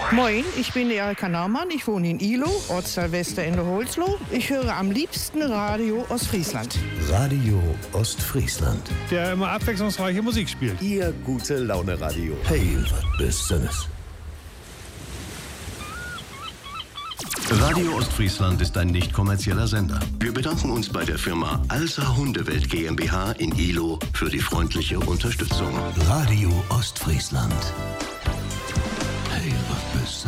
Moin, ich bin Erika Naumann, ich wohne in Ilo, Ortsteil Westerende Holzloh. Ich höre am liebsten Radio Ostfriesland. Radio Ostfriesland. Der immer abwechslungsreiche Musik spielt. Ihr gute Laune-Radio. Hey, was bist du? Radio Ostfriesland ist ein nicht kommerzieller Sender. Wir bedanken uns bei der Firma Alsa Hundewelt GmbH in Ilo für die freundliche Unterstützung. Radio Ostfriesland. Hey, was bist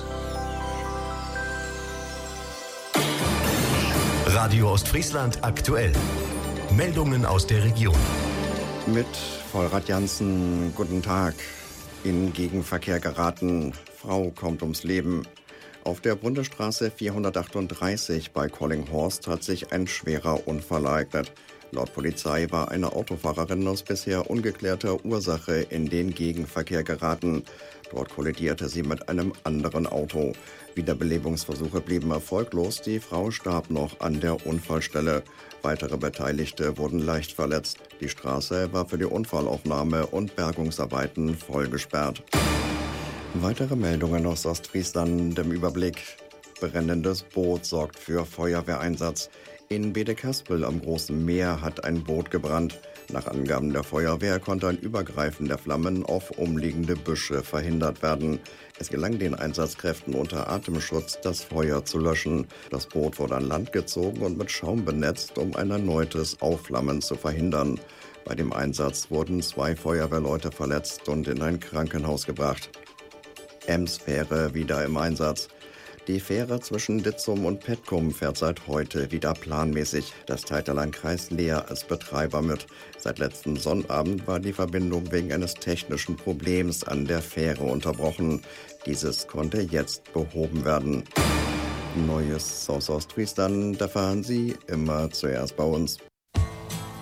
du? Radio Ostfriesland aktuell. Meldungen aus der Region. Mit Vollrad Jansen, guten Tag. In Gegenverkehr geraten. Frau kommt ums Leben. Auf der Bundesstraße 438 bei Collinghorst hat sich ein schwerer Unfall ereignet. Laut Polizei war eine Autofahrerin aus bisher ungeklärter Ursache in den Gegenverkehr geraten. Dort kollidierte sie mit einem anderen Auto. Wiederbelebungsversuche blieben erfolglos. Die Frau starb noch an der Unfallstelle. Weitere Beteiligte wurden leicht verletzt. Die Straße war für die Unfallaufnahme und Bergungsarbeiten voll gesperrt. Weitere Meldungen aus Ostfriesland im Überblick. Brennendes Boot sorgt für Feuerwehreinsatz. In Bedekaspel am Großen Meer hat ein Boot gebrannt. Nach Angaben der Feuerwehr konnte ein Übergreifen der Flammen auf umliegende Büsche verhindert werden. Es gelang den Einsatzkräften unter Atemschutz, das Feuer zu löschen. Das Boot wurde an Land gezogen und mit Schaum benetzt, um ein erneutes Aufflammen zu verhindern. Bei dem Einsatz wurden 2 Feuerwehrleute verletzt und in ein Krankenhaus gebracht. Ems-Fähre wieder im Einsatz. Die Fähre zwischen Ditzum und Petkum fährt seit heute wieder planmäßig. Das teilt der Landkreis Leer als Betreiber mit. Seit letzten Sonnabend war die Verbindung wegen eines technischen Problems an der Fähre unterbrochen. Dieses konnte jetzt behoben werden. Neues aus Ostfriesland erfahren Sie immer zuerst bei uns.